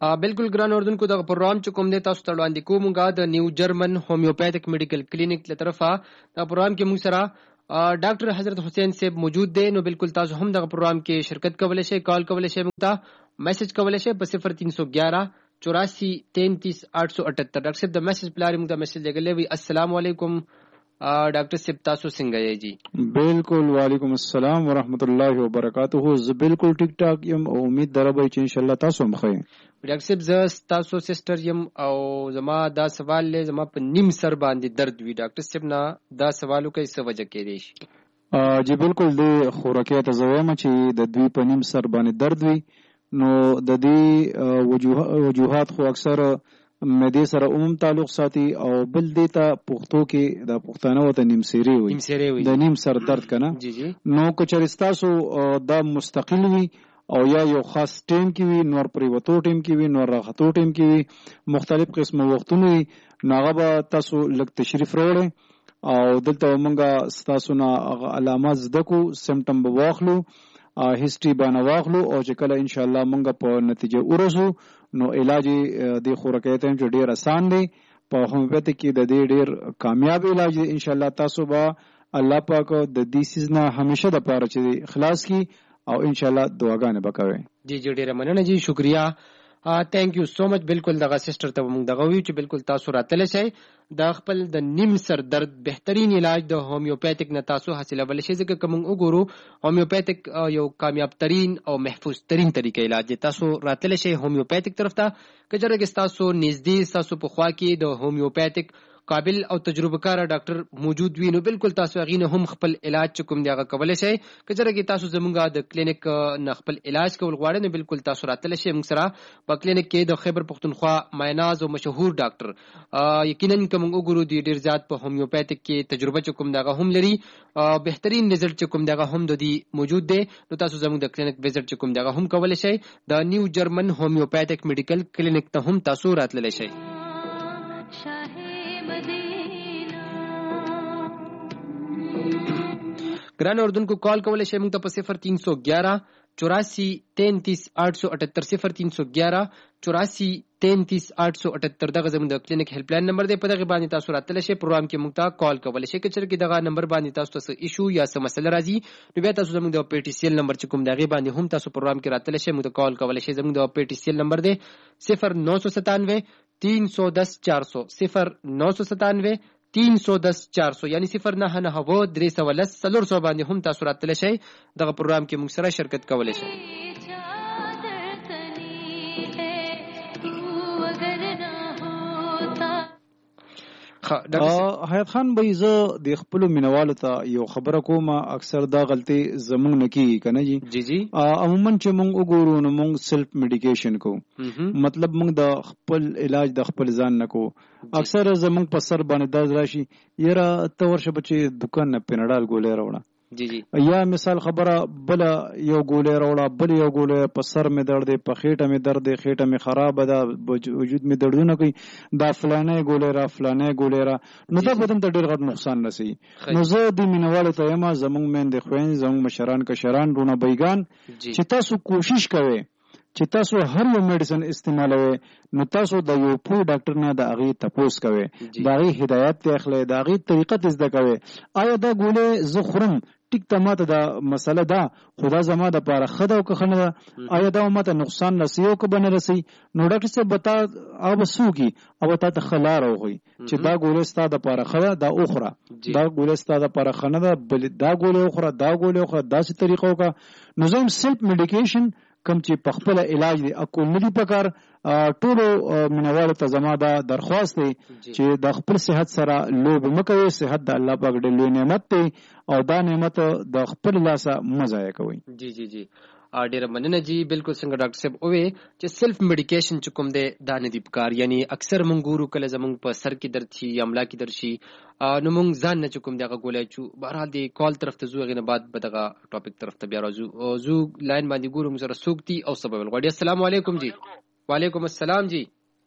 بالکل ګران اردوونکو دغه پروګرام چې کوم دی تاسو ته وړاندې کومګه د نیو جرمن هومیوپیتھک میډیکل کلینیک له طرفه دا پروګرام کې موږ سره ډاکټر حضرت حسین صاحب موجود دی. نو بالکل تاسو هم دغه پروګرام کې شرکت کولای شئ, کال کولای شئ, موږ ته میسج کولای شئ په 0311 84 33 878. ډاکټر صاحب د میسج پلار موږ ته میسج لګلې وی السلام علیکم ډاکټر صاحب تاسو څنګه یې جی؟ بالکل وعلیکم السلام ورحمۃ اللہ وبرکاتہ. زه بالکل ټیک ټاک یم او امید دربه چې ان شاء الله تاسو هم ښه. ډاکټر صاحب زه تاسو سسټر یم او زما دا سوال لې زما په نیم سر باندې درد وی. ډاکټر صاحب نه دا سوالو کې څه وجه کې دی شي؟ جی بالکل د خوراکي ته زویم چې د دوی په نیم سر باندې درد وی. نو د دې وجوهات خو اکثر مېدې سره عموم تعلق ساتي او بل دې ته پښتو کې د پښتانه وته نیم سری وي, د نیم سر درد کنه. نو کچرستاسو دا مستقل وي او یا یو خاص ټیم کې وي, نور پریوتو ټیم کې وي, نور راحتو ټیم کې وي, مختلف قسمه وختونه وي, ناغه به تاسو لږ تشریف راوړئ او دلته مونږه ستاسو نه علامات زده کو, سمټم به واخلو, هیستوري باندې واخلو او چې کله ان شاء الله مونږ په نتیجه ورسو نو علاج د خوراکي ته ډیر آسان دی. په هومیوپیتھک کې د دې ډیر کامیاب علاج دی. ان شاء الله تاسو به الله پاک د دې سیز نه همیشه د پاره چې خلاص کی او ان شاء الله دعاګانې وکوي. جی ډیر مننه جی, شکریا, تھینک یو سو مچ. بالکل دغه سسټر ته موږ دغه ویو چې بالکل تاسو راتلی شئ د خپل د نیم سر درد بهترین علاج د هومیوپیتھک نه تاسو حاصلولی شئ. ځکه که موږ وګورو هومیوپیتھک یو کامیاب ترین او محفوظ ترین طریقه علاج دی. تاسو راتلی شئ هومیوپیتھک طرف ته, که چېرې تاسو نږدې تاسو په خوا کې د هومیوپیتھک قابل او تجربه کار ډاکټر موجود وي نو بالکل تاسو هغې نه هم خپل علاج چې کوم دی هغه کولی شئ. که چېرې تاسو زموږ د کلینیک نه خپل علاج کول غواړئ نو بالکل تاسو راتلی شئ موږ سره په کلینیک کې د خیبر پښتونخوا مایناز او مشهور ډاکټر یقینا که موږ وګورو د ډېر زیات په هومیوپیتھک کې تجربه چې کوم دی هغه هم لري, بهترین رزلټ چې کوم دی هغه هم د دې موجود دی. نو تاسو زموږ د کلینیک وزټ چې کوم دی هغه هم کولی شئ. د نیو جرمن هومیوپیتھک میډیکل کلینیک ته هم تاسو راتللی شئ. ګران اردوونکو کال کولی شئ موږ ته په 0311 84 33 878 0311 84 33 878 دغه زموږ د کلینیک هیلپ لاین نمبر دی. په دغه باندې تاسو راتلی شئ پروګرام کې موږ ته کال کولی شئ. که چېرې دغه نمبر باندې تاسو ته څه ایشو یا څه مسله راځي نو بیا تاسو زموږ د پی ټي سی ایل نمبر چې کوم د هغې باندې هم تاسو پروګرام کې راتلی شئ, موږ ته کال کولی شئ. زموږ د پی ټي سی ایل نمبر دی 0997 310 400 0997 310 400 یعنی 099310 باندې هم تاسو راتلی شئ. دغه پروګرام کې موږ سره شرکت کولی شئ. حیات خان بھائی زه د خپلو مینوالو ته یو خبره کوم, اکثر دا غلطي زمونږ نه کیږي کنه جی. جی عموما چې مونږ وګورو نو مونږ سیلف میډیکیشن کو, مطلب مونږ د خپل علاج د خپل ځان نه کو. اکثر زمونږ په سر باندې درد راشي, یاره ته ورشه بچې دکان نه پینډال ګولې راوړه, یا مثال خبره بل یو ګولې راوړه, بل یو ګولې, په سر مې درد دی, په خېټه مې درد دی, خېټه مې خرابه ده, وجود مې دردونه کوي, دا فلانه ګولې را فلانه ګولې را, نو دا بدن ته ډېر غټ نقصان رسوي. نو زه د مینوالو ته یم, زموږ میندې خویندې, زموږ مشران کشران رونه بیګان چې تاسو کوشش کوئ چې تاسو هر یو میډیسن استعمالوي نو تاسو د یو پوه ډاکټر نه د هغې تپوس کوئ, د هغې هدایت ته اخلئ, د هغې طریقه ته زده کوئ. آیا دا ګولې زه خورم ټیک ته ماته دا مسله ده خو دا زما دپاره ښه ده او که ښه نه ده, آیا دا ماته نقصان رسوي او که به نه رسوي, نو ډاکټر صاحب به تا هغه به څه وکړي, او به تا ته ښه لاره وښوي چې دا ګولې ستا دپاره ښه ده, دا وخوره, دا ګولې ستا دپاره ښه نه ده, بل دا ګولې وخوره, دا ګولې وخوره, داسې طریقه وکړه. نو زه هم سیلف میډیکیشن کم چې په خپله علاج دی اکول نه دي پکار. ټولو مینوالو ته زما دا درخواست دی چې د خپل صحت سره لوبې مه کوئ. صحت د الله پاک ډېر لوی نعمت دی او دا نعمت د خپل لاسه مه ضایع کوئ. جی جی جی ډیره مننه جی. بالکل څنګه ډاکټر صاحب ووی چې سیلف میډیکیشن چې کوم دی دا نه دی پکار. یعنی اکثر مونږ ګورو کله زمونږ په سر کې درد شي یا ملا کې درد شي نو مونږ ځان نه چې کوم دی هغه ګولۍ چو. بهرحال د کال طرف ته ځو, هغې نه بعد به دغه ټاپک طرف ته بیا راځو. زو لاین باندې ګورو موږ سره څوک دي او څه به ویل غواړي. السلام علیکم جی. وعلیکم السلام جی.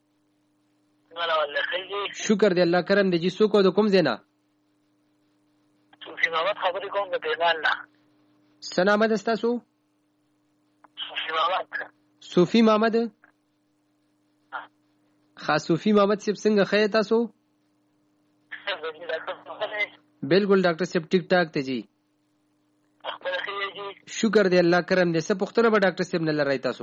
شکر دی الله کرم دی جی. څوک او د کوم ځای نه؟ صوفي محمد خبرې کوم د پیغال نه. څه نامه ده ستاسو؟ صوفي محمد. خاص صوفي محمد صاحب څنګه خیر تاسو بالکل ډاکټر صاحب ټیک ټاک ته جی شکر دی الله کرم دې. څه پوښتنه به ډاکټر صاحب نه لرای تاسو؟